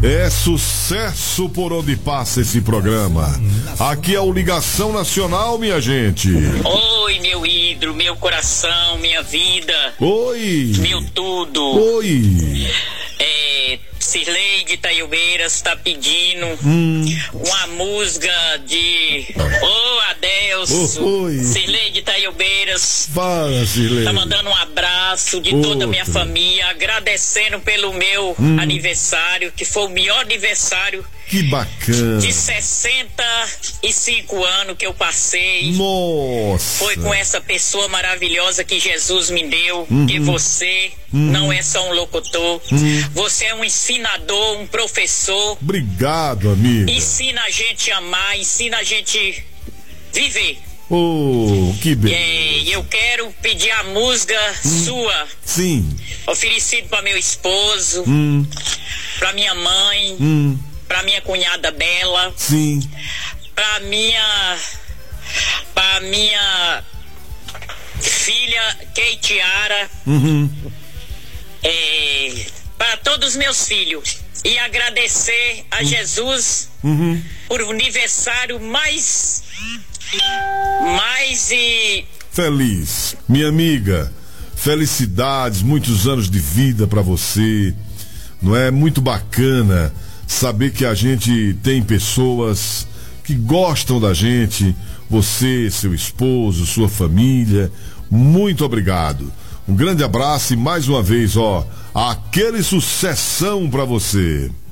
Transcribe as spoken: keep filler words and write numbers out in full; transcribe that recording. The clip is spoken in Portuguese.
É sucesso por onde passa esse programa. Aqui é o Ligação Nacional, minha gente. Oi, meu ídolo, meu coração, minha vida. Oi. Meu tudo. Oi. É, Cirleide Taiobeiras tá pedindo hum. uma música de Ô Adeus. Oh, oi. Cirleide Taiobeiras. Fala, Cirleide. Tá mandando um abraço de Outro. toda a minha família, agradecendo pelo meu hum. aniversário, que foi o melhor aniversário. Que bacana. De sessenta e cinco anos que eu passei. Nossa. Foi com essa pessoa maravilhosa que Jesus me deu. Uhum. Que você uhum. não é só um locutor. Uhum. Você é um ensinador, um professor. Obrigado, amigo. Ensina a gente a amar, ensina a gente viver. Oh, que bem. E eu quero pedir a música hum. sua. Sim. Oferecido para meu esposo, hum. para minha mãe. Hum. Pra minha cunhada Bela. Sim. Pra minha. Pra minha filha Keitiara. Uhum. É, para todos os meus filhos. E agradecer a uhum. Jesus uhum. por o aniversário mais. Mais e. Feliz. Minha amiga, felicidades, muitos anos de vida pra você. Não é muito bacana saber que a gente tem pessoas que gostam da gente, você, seu esposo, sua família. Muito obrigado. Um grande abraço e mais uma vez, ó, aquele sucessão pra você.